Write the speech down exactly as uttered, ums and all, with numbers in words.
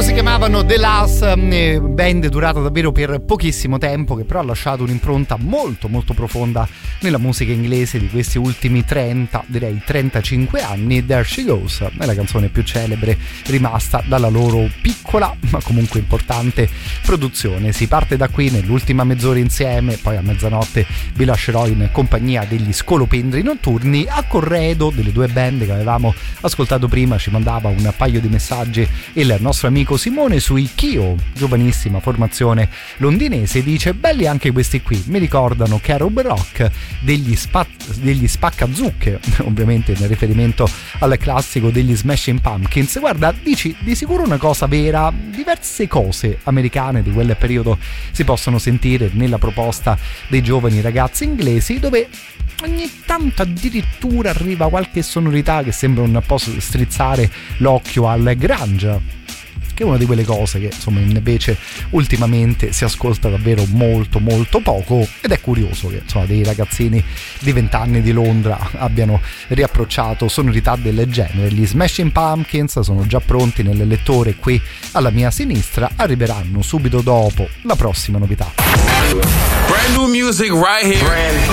Si chiamavano The Last, band durata davvero per pochissimo tempo, che però ha lasciato un'impronta molto molto profonda nella musica inglese di questi ultimi trenta, direi trentacinque anni. There She Goes è la canzone più celebre rimasta dalla loro piccola ma comunque importante produzione. Si parte da qui nell'ultima mezz'ora insieme, poi a mezzanotte vi lascerò in compagnia degli scolopendri notturni. A corredo delle due band che avevamo ascoltato prima ci mandava un paio di messaggi il nostro amico Simone sui Kyo, giovanissima formazione londinese. Dice: belli anche questi qui, mi ricordano Carob Rock degli, spa- degli Spaccazucche, ovviamente nel riferimento al classico degli Smashing Pumpkins. Guarda, dici di sicuro una cosa vera, diverse cose americane di quel periodo si possono sentire nella proposta dei giovani ragazzi inglesi, dove ogni tanto addirittura arriva qualche sonorità che sembra un po' strizzare l'occhio al grunge, che è una di quelle cose che insomma invece ultimamente si ascolta davvero molto molto poco, ed è curioso che insomma dei ragazzini di vent'anni di Londra abbiano riapprocciato sonorità del genere. Gli Smashing Pumpkins sono già pronti nel lettore qui alla mia sinistra, arriveranno subito dopo la prossima novità. Brand new music right here. Brand